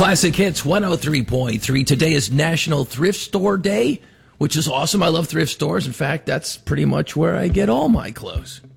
Classic Hits 103.3. Today is National Thrift Store Day, which is awesome. I love thrift stores. In fact, that's pretty much where I get all my clothes.